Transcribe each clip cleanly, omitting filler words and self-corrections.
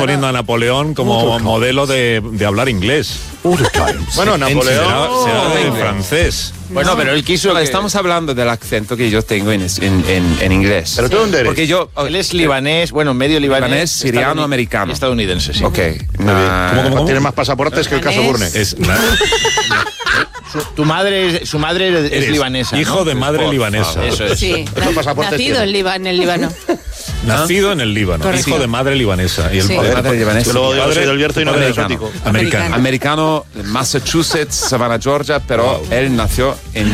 poniendo a Napoleón como modelo de hablar inglés. Bueno, Napoleón será de francés. Bueno, pero él quiso. Estamos hablando del acento que yo tengo en inglés. ¿Pero tú dónde eres? Porque él es libanés, bueno, medio libanés, siriano, americano. Estadounidense, sí. Ok. ¿Cómo? Tienes más pasaportes que el caso Burne. Su madre es libanesa, hijo de madre libanesa. Eso es. Sí, nacido en el Líbano. Nacido en el Líbano, Correcto. hijo de madre libanesa. Y el Madre libanesa. Luego yo soy del Bierzo y no padre del exótico. Americano. Americano, Massachusetts, Savannah, Georgia, pero él nació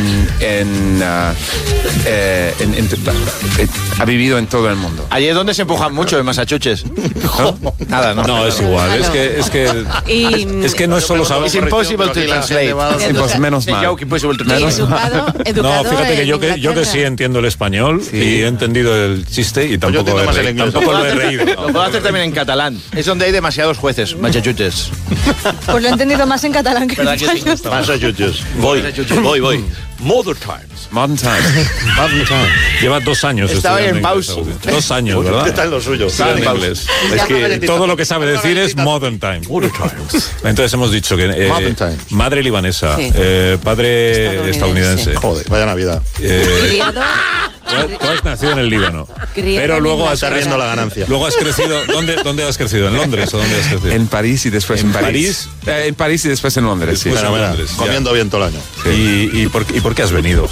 ha vivido en todo el mundo. Allí es donde se empujan mucho, en Massachusetts. ¿No? Nada, ¿no? No, es igual. Es que no es solo saber. It's impossible to translate. Pues menos mal. Impossible to Educado No, fíjate que en yo que Inglaterra. sí entiendo el español y he entendido el chiste y tampoco entiendo más el inglés. tampoco lo he reído. Lo puedo hacer también en catalán. Es donde hay demasiados jueces, Massachusetts. Pues lo he entendido más en catalán que en ¿Verdad que sí? español. Massachusetts. Voy. Modern Times. Modern Times. Lleva 2 años. Estaba estudiando en inglés, pausa. Agustín. 2 años, ¿verdad? Está en lo suyo. Está en inglés. Es que Todo lo que sabe decir es Modern Time. Entonces hemos dicho que Modern Times. madre libanesa, Sí. padre estadounidense. Joder, vaya Navidad. Criado, Tú has nacido en el Líbano, criado pero en luego has Está riendo la ganancia. Luego has crecido. ¿Dónde has crecido? ¿En Londres o dónde has crecido? En París y después en París. En París y después en Londres, sí. Después en Mira, Londres, ya. comiendo bien todo el año. ¿Y por qué has venido?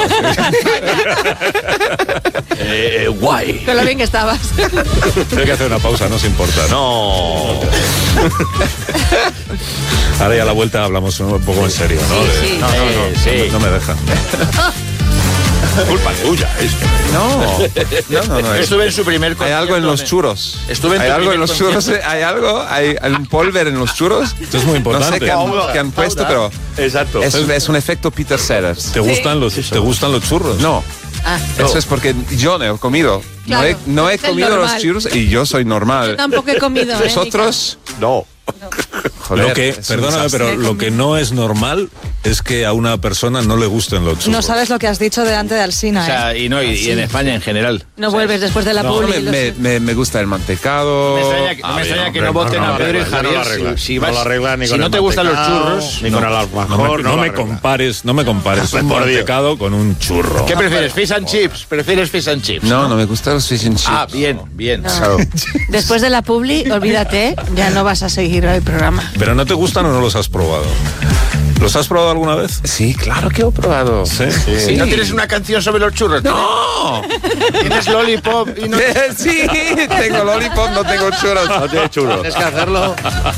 Guay. con lo bien que estabas. Hay que hacer una pausa, no se importa. No. Ahora ya a la vuelta hablamos un poco en serio, ¿no? Sí, No me dejan. Culpa tuya. No. Estuve en su primer Hay algo en los churros. Estuve en Hay tu algo en primer los churros. Hay un polver en los churros. Esto es muy importante. No sé qué han puesto, pero Exacto. es un efecto Peter Sellers. ¿Te gustan los churros? No. Ah, Eso es porque yo no he comido. Claro, no he es el comido los normal. churros y yo soy normal. yo tampoco he comido. Vosotros, No. joder, Lo que, es un perdóname, desastre. pero lo que no es normal es que a una persona no le gusten los churros. No sabes lo que has dicho delante de Alsina, O sea, y en España en general. No vuelves después de la No, publi. me gusta el mantecado. Me extraña que no voten a Pedro y Javier. No lo arreglas ni si con no el te gustan los mantecado, churros, ni con el alfajor. No me compares un Por Dios. mantecado con un churro. ¿qué prefieres? ¿Fish and chips? ¿Prefieres fish and chips? No me gustan los fish and chips. Ah, bien. Después de la publi, olvídate, ya no vas a seguir el programa. ¿Pero no te gustan o no los has probado? ¿Los has probado alguna vez? Sí, claro que he probado. Sí. ¿Y no tienes una canción sobre los churros? ¡No! ¿Tienes lollipop y no... Sí, tengo lollipop, no tengo churros. No tiene churros. Tienes que hacerlo.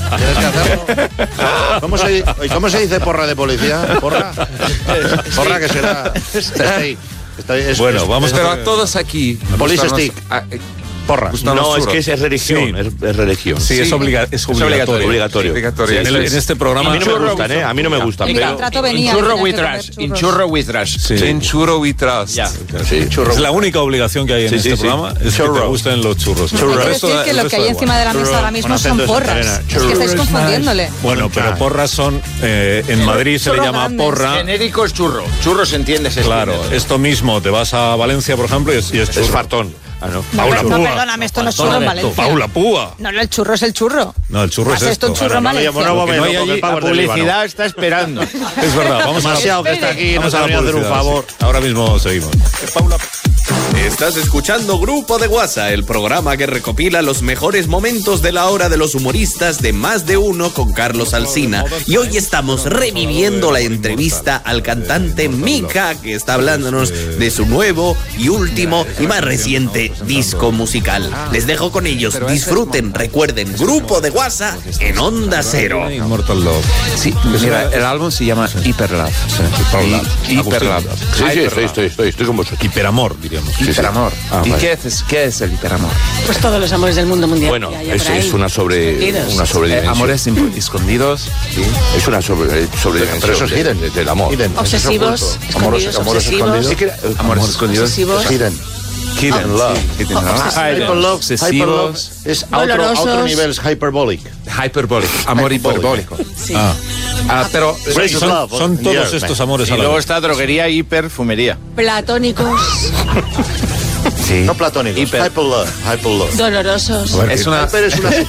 ¿Cómo se dice porra de policía? ¿Porra? Porra que será. Bueno, vamos Pero a todos aquí. Police gustan stick. Porra. Gustan los churros. es religión. Sí. Es religión. Sí, es obligatorio. Obligatorio. En este A programa mí no me gustan, ¿eh? A mí no me gustan. El Pero contrato venía. Churro tenías with que comer trash. churros. In churro with trash. Sí. En churro we trust. Ya. sí, churro. Es la única obligación que hay en Sí, este sí. programa, es que Churro. te gusten los churros. Hay El que resto decir da- que el lo resto que hay da encima de la mesa ahora mismo con son acento porras. santafesano. Es que estáis confundiéndole. Bueno, pero porras son... en Madrid se le Churros llama grandes. porra. Genérico es churro. Churro se entiende, se Claro, entiende. esto mismo, te vas a Valencia, por ejemplo, y es Es churro. fartón. Ah, no. No, perdóname, esto no es churro en Valencia. Paula Púa. No, el churro es el churro. No, el churro es Esto esto. un churro en No le llamo, Valencia. no, Lo que no hay allí, el pavo La es del Líbano. publicidad está esperando. Es verdad, vamos a Demasiado que está aquí y no vamos a sabe la hacer un publicidad, favor. sí. Ahora mismo seguimos. Paula. Estás escuchando Grupo de WhatsApp, el programa que recopila los mejores momentos de la hora de los humoristas de Más de Uno con Carlos Alsina. Y hoy estamos reviviendo la entrevista al cantante Mika, que está hablándonos de su nuevo y último y más reciente disco musical. Les dejo con ellos, disfruten, recuerden, Grupo de WhatsApp en Onda Cero. Immortal Love. Sí, mira, el álbum se llama Hyper Love. Hyper Love. Sí, estoy con vosotros. Hiperamor, diríamos. Hiperamor. ¿Y vale. qué es el hiperamor? Pues todos los amores del mundo mundial. Bueno, que haya por ahí. es una sobredimensión. Amores escondidos. Es una sobredimensión. Pero eso es hidden, del amor. Obsesivos, escondidos, obsesivos. Amores escondidos. Obsesivos. Hidden. Hidden love. Hidden love. Hyper love Obsesivos. es a otro Dolorosos. nivel, es hyperbolic. Hyperbólico. Amor hiperbólico. Sí. Pero Grace of love. Son todos Yes, estos man. amores Y a la luego vez. está droguería, hiperfumería. Platónicos, sí. No platónicos. Hyper. Hyper love. dolorosos. Es una Hyper es una